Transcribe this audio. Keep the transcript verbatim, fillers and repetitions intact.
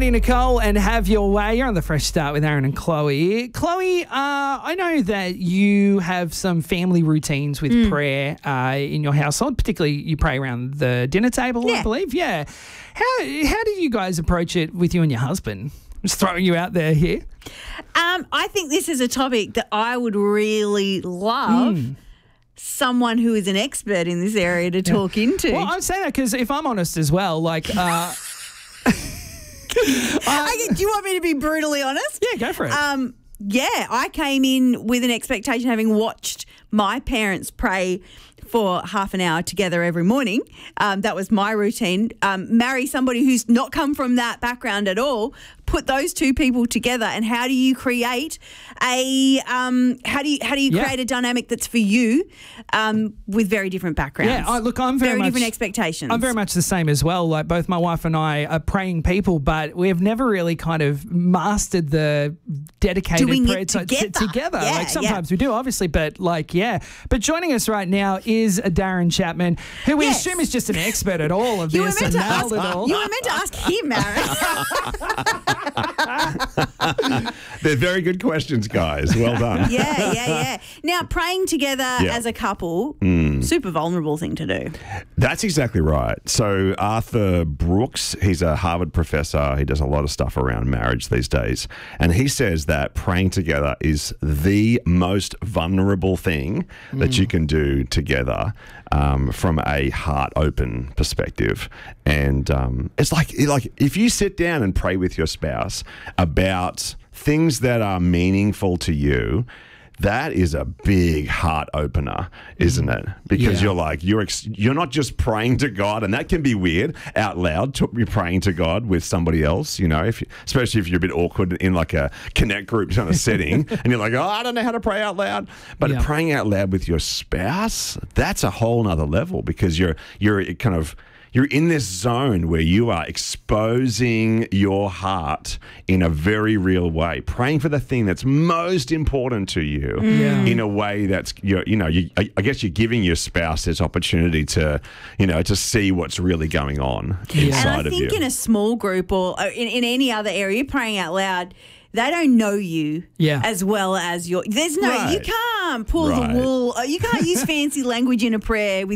Maddie, Nicole, and Have Your Way. You're on the Fresh Start with Aaron and Chloe. Chloe, uh, I know that you have some family routines with mm. prayer uh, in your household. Particularly, you pray around the dinner table, yeah. I believe. Yeah. How how do you guys approach it with you and your husband? Just throwing you out there here. Um, I think this is a topic that I would really love. Mm. someone who is an expert in this area to talk yeah. into. Well, I'm saying that because if I'm honest as well, like... Uh, I, do you want me to be brutally honest? Yeah, go for it. Um, yeah, I came in with an expectation, having watched my parents pray for half an hour together every morning. Um, that was my routine. Um, marry somebody who's not come from that background at all. Put those two people together, and how do you create a um, how do you how do you yeah. create a dynamic that's for you um, with very different backgrounds? Yeah, I, look, I'm very, very much, different expectations. I'm very much the same as well. Like both my wife and I are praying people, but we've never really kind of mastered the dedicated Doing prayer it together. T- together. Yeah, like sometimes yeah. we do, obviously, but like yeah. But joining us right now is Darren Chapman, who we yes. assume is just an expert at all of you this were meant and to nailed ask, it all. You were meant to ask him, Aaron. They're very good questions, guys. Well done. Yeah, yeah, yeah. Now, praying together yeah. as a couple, mm. super vulnerable thing to do. That's exactly right. So Arthur Brooks, he's a Harvard professor. He does a lot of stuff around marriage these days. And he says that praying together is the most vulnerable thing mm. that you can do together um, from a heart-open perspective. And um, it's like, like if you sit down and pray with your spouse about things that are meaningful to you, that is a big heart opener, isn't it? Because yeah. you're like, you're ex- you're not just praying to God, and that can be weird out loud to be praying to God with somebody else, you know, if you, especially if you're a bit awkward in like a connect group kind of setting, and you're like, oh, I don't know how to pray out loud. But yeah. praying out loud with your spouse, that's a whole nother level, because you're you're kind of You're in this zone where you are exposing your heart in a very real way, praying for the thing that's most important to you yeah. in a way that's, you're, you know, you, I guess you're giving your spouse this opportunity to, you know, to see what's really going on yeah. inside and I of think you. in a small group or in, in any other area, praying out loud, they don't know you yeah. as well as your. There's no, right. you can't pull right. the wool. You can't use fancy language in a prayer with